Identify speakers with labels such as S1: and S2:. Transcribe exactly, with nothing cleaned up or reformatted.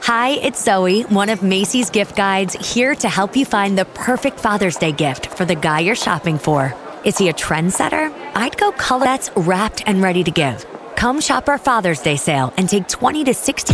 S1: Hi, it's Zoe, one of Macy's gift guides, here to help you find the perfect Father's Day gift for the guy you're shopping for. Is he a trendsetter? I'd go color that's wrapped and ready to give. Come shop our Father's Day sale and take twenty to sixty